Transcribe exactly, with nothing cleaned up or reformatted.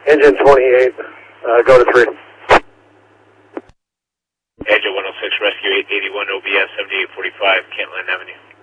Engine twenty-eight, uh, go to three. Edge one oh six, rescue eight eighty-one, O B S seventy-eight forty-five, Kentland Avenue.